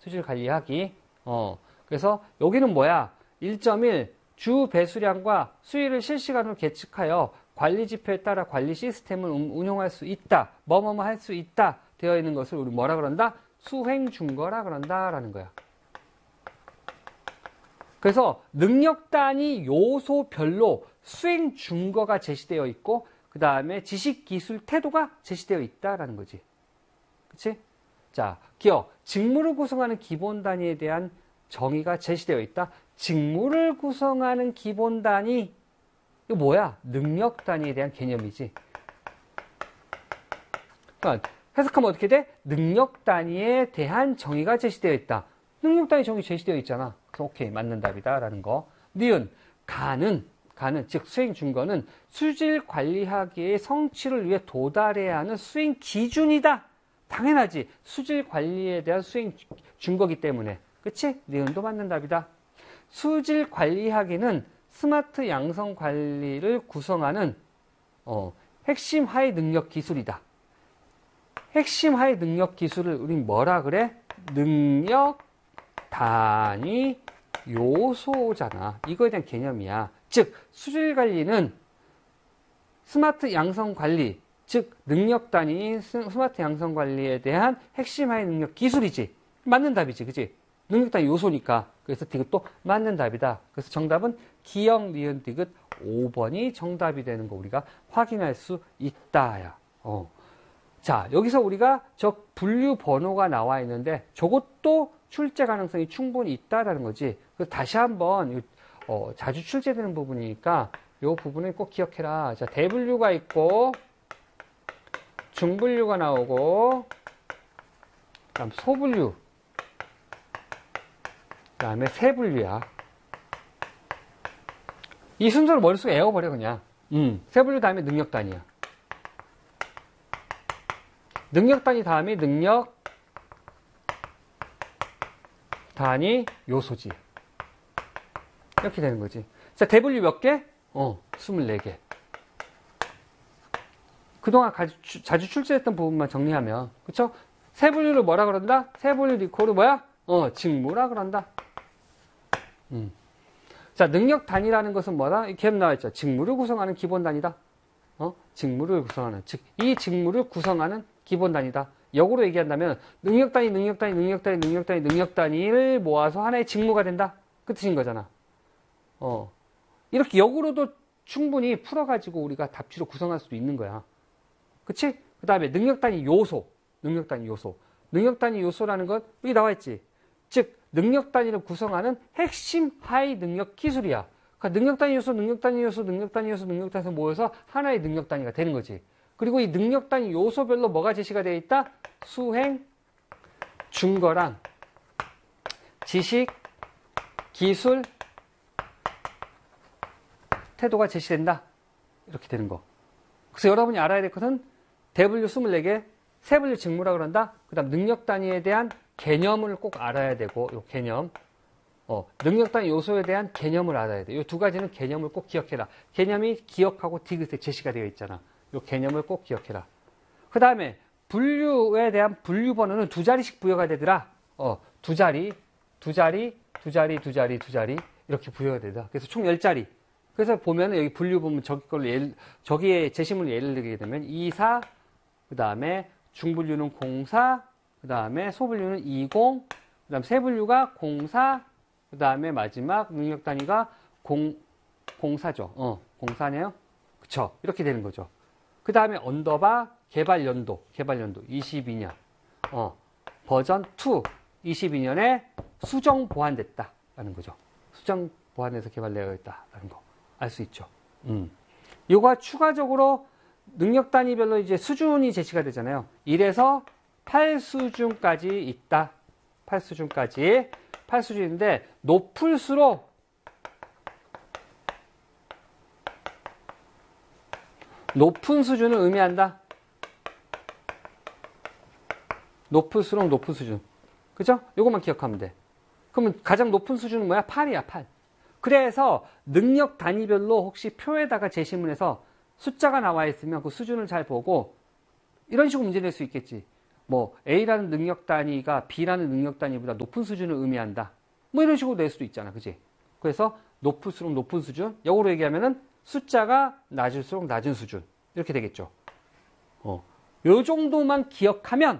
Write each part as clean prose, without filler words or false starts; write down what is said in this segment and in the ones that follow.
수질 관리하기. 그래서 여기는 뭐야? 1.1 주 배수량과 수위를 실시간으로 계측하여 관리 지표에 따라 관리 시스템을 운용할 수 있다. 뭐뭐뭐 할 수 있다. 되어 있는 것을 우리 뭐라 그런다? 수행 준거라 그런다라는 거야. 그래서 능력 단위 요소별로 수행 준거가 제시되어 있고 그 다음에 지식, 기술, 태도가 제시되어 있다라는 거지. 그치? 자, 기억. 직무를 구성하는 기본 단위에 대한 정의가 제시되어 있다. 직무를 구성하는 기본 단위. 이거 뭐야? 능력 단위에 대한 개념이지. 그러니까 해석하면 어떻게 돼? 능력 단위에 대한 정의가 제시되어 있다. 능력 단위 정의 제시되어 있잖아. 그래서 오케이, 맞는 답이다. 라는 거. 니은, 가는, 즉 수행 준거는 수질 관리하기의 성취를 위해 도달해야 하는 수행 기준이다. 당연하지. 수질 관리에 대한 수행 준거기 때문에. 그치? 니은도 맞는 답이다. 수질 관리하기는 스마트 양성 관리를 구성하는 핵심 하위 능력 기술이다. 핵심 하위 능력 기술을 우린 뭐라 그래? 능력 단위 요소잖아. 이거에 대한 개념이야. 즉 수질 관리는 스마트 양성 관리, 즉 능력 단위인 스마트 양성 관리에 대한 핵심 하위 능력 기술이지. 맞는 답이지, 그치? 능력 단위 요소니까. 그래서 디귿도 맞는 답이다. 그래서 정답은 기역, 니은, 디귿 5번이 정답이 되는 거 우리가 확인할 수 있다야. 자, 여기서 우리가 저 분류 번호가 나와 있는데 저것도 출제 가능성이 충분히 있다라는 거지. 그래서 다시 한번 자주 출제되는 부분이니까 이 부분을 꼭 기억해라. 자, 대분류가 있고 중분류가 나오고 그다음 소분류, 그다음에 세분류야. 이 순서를 머릿속에 외워버려 그냥. 세분류 다음에 능력 단위야. 능력 단위 다음에 능력 단위 요소지. 이렇게 되는 거지. 자, 대분류 몇 개? 24개. 그동안 자주 출제했던 부분만 정리하면, 그쵸? 세분류를 뭐라 그런다? 세분류 리콜을 뭐야? 직무라 그런다. 자, 능력 단위라는 것은 뭐다? 이렇게 나와 있죠. 직무를 구성하는 기본 단위다. 직무를 구성하는, 즉, 이 직무를 구성하는 기본 단위다. 역으로 얘기한다면, 능력 단위, 능력 단위, 능력 단위, 능력 단위, 능력 단위를 모아서 하나의 직무가 된다. 그 뜻인 거잖아. 이렇게 역으로도 충분히 풀어가지고 우리가 답지로 구성할 수도 있는 거야. 그치? 그 다음에 능력 단위 요소. 능력 단위 요소. 능력 단위 요소라는 건 여기 나와 있지. 즉, 능력 단위를 구성하는 핵심 하위 능력 기술이야. 그러니까 능력 단위 요소, 능력 단위 요소, 능력 단위 요소, 능력 단위 요소 모여서 하나의 능력 단위가 되는 거지. 그리고 이 능력 단위 요소별로 뭐가 제시가 되어 있다? 수행, 준거랑 지식, 기술, 태도가 제시된다. 이렇게 되는 거. 그래서 여러분이 알아야 될 것은 대분류 24개, 세분류 직무라 그런다. 그 다음 능력 단위에 대한 개념을 꼭 알아야 되고, 요 개념. 능력 단위 요소에 대한 개념을 알아야 돼. 요 두 가지는 개념을 꼭 기억해라. 개념이 기억하고 디귿에 제시가 되어 있잖아. 요 개념을 꼭 기억해라. 그 다음에 분류에 대한 분류 번호는 두 자리씩 부여가 되더라. 두 자리 이렇게 부여가 되더라. 그래서 총 10자리. 그래서 보면은 여기 분류 보면 저기에 제시물 예를 들게 되면 24, 그 다음에 중분류는 04, 그 다음에 소분류는 20, 그 다음 세분류가 04, 그 다음에 마지막 능력 단위가 04죠. 04네요. 그쵸. 이렇게 되는 거죠. 그 다음에 언더바 개발 연도 22년. 버전 2, 22년에 수정 보완됐다. 라는 거죠. 수정 보완해서 개발되어 있다라는 거. 알 수 있죠. 이거가 추가적으로 능력 단위별로 이제 수준이 제시가 되잖아요. 1에서 8수준까지 있다. 8수준까지. 8수준인데 높을수록 높은 수준을 의미한다. 높을수록 높은 수준. 그죠? 요것만 기억하면 돼. 그러면 가장 높은 수준은 뭐야? 8이야, 8. 그래서 능력 단위별로 혹시 표에다가 제시문에서 숫자가 나와 있으면 그 수준을 잘 보고 이런 식으로 문제 낼 수 있겠지. 뭐 A라는 능력 단위가 B라는 능력 단위보다 높은 수준을 의미한다. 뭐 이런 식으로 낼 수도 있잖아. 그지? 그래서 높을수록 높은 수준. 역으로 얘기하면은 숫자가 낮을수록 낮은 수준. 이렇게 되겠죠. 요 정도만 기억하면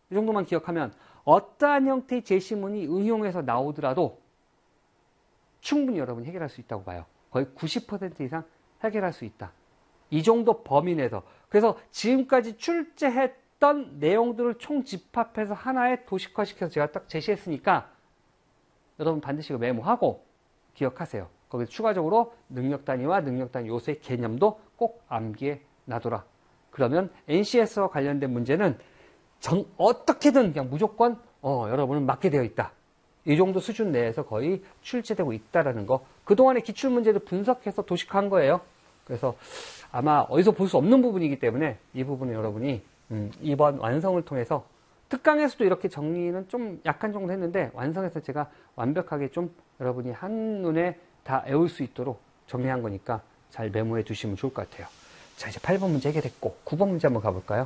어떠한 형태의 제시문이 응용해서 나오더라도 충분히 여러분이 해결할 수 있다고 봐요. 거의 90% 이상 해결할 수 있다. 이 정도 범위 내에서. 그래서 지금까지 출제했던 내용들을 총집합해서 하나의 도식화시켜서 제가 딱 제시했으니까 여러분 반드시 메모하고 기억하세요. 거기서 추가적으로 능력 단위와 능력 단위 요소의 개념도 꼭 암기해 놔둬라. 그러면 NCS와 관련된 문제는 어떻게든 그냥 무조건 여러분은 맞게 되어 있다. 이 정도 수준 내에서 거의 출제되고 있다라는 거. 그동안의 기출문제를 분석해서 도식화한 거예요. 그래서 아마 어디서 볼 수 없는 부분이기 때문에 이 부분은 여러분이 이번 완성을 통해서 특강에서도 이렇게 정리는 좀 약간 정도 했는데 완성해서 제가 완벽하게 좀 여러분이 한눈에 다 외울 수 있도록 정리한 거니까 잘 메모해 두시면 좋을 것 같아요. 자, 이제 8번 문제 해결했고 9번 문제 한번 가볼까요?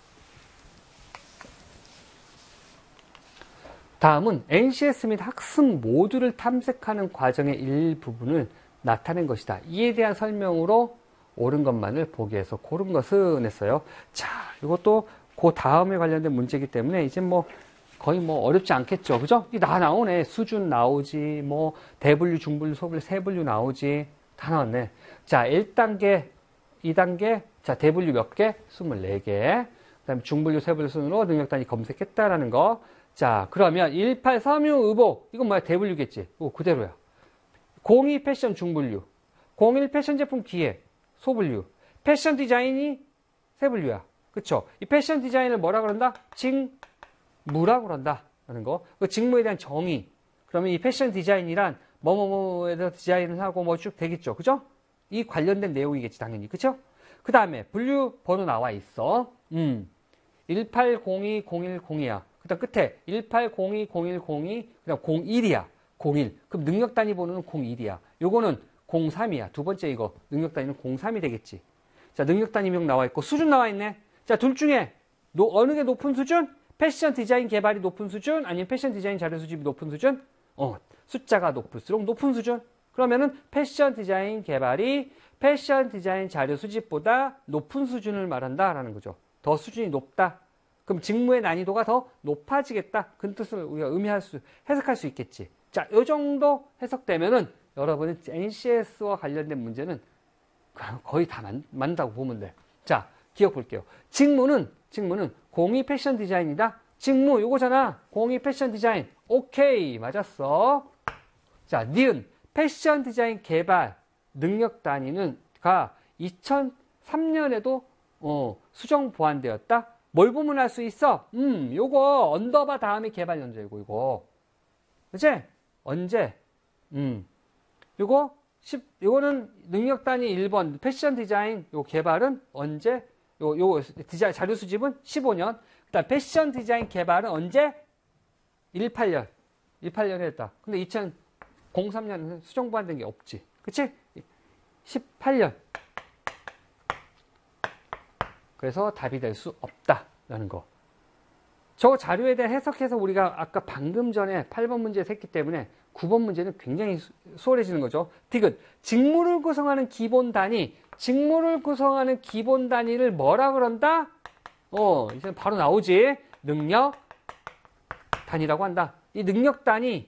다음은 NCS 및 학습 모두를 탐색하는 과정의 일부분을 나타낸 것이다. 이에 대한 설명으로 옳은 것만을 보기 위해서 고른 것은 했어요. 자, 이것도 그 다음에 관련된 문제이기 때문에 이제 뭐 거의 뭐 어렵지 않겠죠. 그죠? 다 나오네. 수준 나오지, 뭐 대분류, 중분류, 소분류, 세분류 나오지. 다 나왔네. 자, 1단계, 2단계, 자, 대분류 몇 개? 24개. 그 다음에 중분류, 세분류 순으로 능력단위 검색했다라는 거. 자, 그러면 18 섬유의복. 이건 뭐야? 대분류겠지. 이거 그대로야. 02 패션 중분류. 01 패션 제품 기획. 소분류. 패션 디자인이 세분류야. 그쵸? 이 패션 디자인을 뭐라 그런다? 직무라고 그런다. 라는 거. 그 직무에 대한 정의. 그러면 이 패션 디자인이란 뭐뭐뭐에 대해서 디자인을 하고 뭐 쭉 되겠죠. 그죠? 이 관련된 내용이겠지, 당연히. 그쵸? 그 다음에 분류 번호 나와 있어. 1802010이야. 그 다음 끝에 1802010이 그 다음 01이야. 01. 그럼 능력 단위 번호는 01이야. 요거는 03이야. 두 번째 이거. 능력 단위는 03이 되겠지. 자, 능력 단위명 나와 있고 수준 나와 있네. 자, 둘 중에 어느 게 높은 수준? 패션 디자인 개발이 높은 수준? 아니면 패션 디자인 자료 수집이 높은 수준? 숫자가 높을수록 높은 수준. 그러면은 패션 디자인 개발이 패션 디자인 자료 수집보다 높은 수준을 말한다라는 거죠. 더 수준이 높다. 그럼 직무의 난이도가 더 높아지겠다. 그 뜻을 우리가 해석할 수 있겠지. 자, 요 정도 해석되면은 여러분은 NCS와 관련된 문제는 거의 다 만다고 보면 돼. 자, 기억 볼게요. 직무는 02 패션 디자인이다. 직무 요거잖아. 02 패션 디자인. 오케이. 맞았어. 자, 니은 패션 디자인 개발 능력 단위는가 2003년에도 수정 보완되었다. 뭘 보면 알 수 있어? 요거 언더바 다음에 개발 연도이고 이거. 그치? 언제? 요거는 능력 단위 1번 패션 디자인 요 개발은 언제? 요 디자인 자료 수집은 15년. 그다음 패션 디자인 개발은 언제? 18년. 18년에 했다. 근데 2003년에 수정 보완된 게 없지. 그치? 18년. 그래서 답이 될 수 없다라는 거. 저 자료에 대한 해석해서 우리가 아까 방금 전에 8번 문제에서 했기 때문에 9번 문제는 굉장히 수월해지는 거죠. 디귿. 직무를 구성하는 기본 단위. 직무를 구성하는 기본 단위를 뭐라 그런다? 이제 바로 나오지. 능력 단위라고 한다. 이 능력 단위는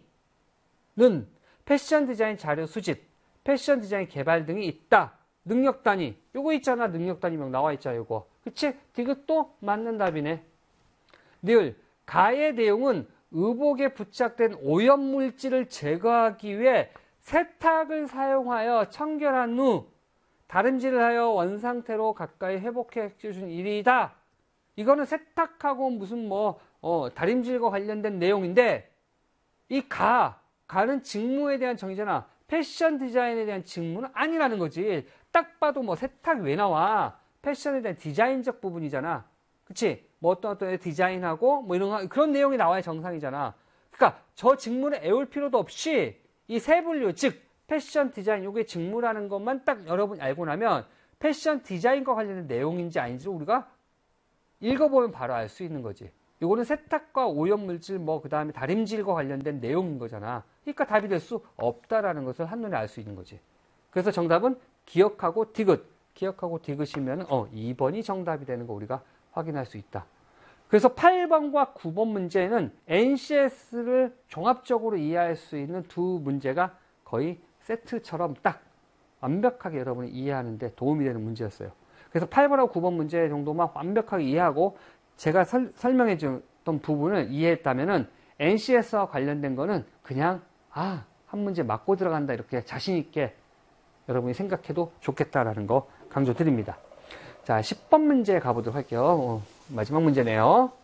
패션 디자인 자료 수집, 패션 디자인 개발 등이 있다. 능력 단위. 요거 있잖아. 능력 단위명 나와 있잖아. 요거. 그치? 디귿도 맞는 답이네. 니을. 가의 내용은 의복에 부착된 오염물질을 제거하기 위해 세탁을 사용하여 청결한 후 다림질을 하여 원상태로 가까이 회복해 준 일이다. 이거는 세탁하고 무슨 다림질과 관련된 내용인데 이 가는 직무에 대한 정의잖아. 패션 디자인에 대한 직무는 아니라는 거지. 딱 봐도 세탁이 왜 나와? 패션에 대한 디자인적 부분이잖아. 그치? 어떤 디자인하고 그런 내용이 나와야 정상이잖아. 그러니까 저 직무를 애울 필요도 없이 이 세 분류, 즉 패션 디자인 요게 직무라는 것만 딱 여러분이 알고 나면 패션 디자인과 관련된 내용인지 아닌지를 우리가 읽어보면 바로 알 수 있는 거지. 이거는 세탁과 오염물질, 그 다음에 다림질과 관련된 내용인 거잖아. 그러니까 답이 될 수 없다라는 것을 한눈에 알 수 있는 거지. 그래서 정답은 기억하고 디귿. 기억하고 디귿이면 2번이 정답이 되는 거 우리가 확인할 수 있다. 그래서 8번과 9번 문제는 NCS를 종합적으로 이해할 수 있는 두 문제가 거의 세트처럼 딱 완벽하게 여러분이 이해하는데 도움이 되는 문제였어요. 그래서 8번하고 9번 문제 정도만 완벽하게 이해하고 제가 설명해 줬던 부분을 이해했다면은 NCS와 관련된 거는 그냥 한 문제 맞고 들어간다 이렇게 자신 있게 여러분이 생각해도 좋겠다라는 거 강조드립니다. 자, 10번 문제 가보도록 할게요. 마지막 문제네요.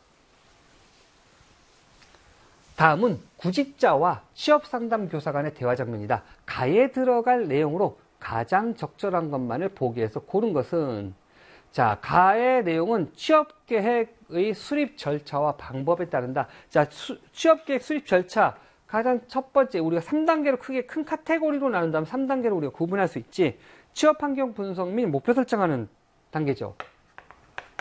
다음은 구직자와 취업상담교사 간의 대화 장면이다. 가에 들어갈 내용으로 가장 적절한 것만을 보기 위해서 고른 것은, 자, 가의 내용은 취업계획의 수립 절차와 방법에 따른다. 자, 취업계획 수립 절차. 가장 첫 번째, 우리가 3단계로 크게 큰 카테고리로 나눈다면 3단계로 우리가 구분할 수 있지. 취업환경 분석 및 목표 설정하는 단계죠.